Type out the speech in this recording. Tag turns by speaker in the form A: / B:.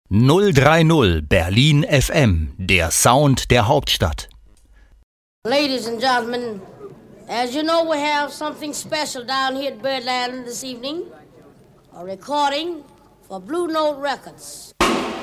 A: 030 Berlin FM, der Sound der Hauptstadt.
B: Ladies and gentlemen, as you know, we have something special down here at Birdland this evening. A recording for Blue Note Records.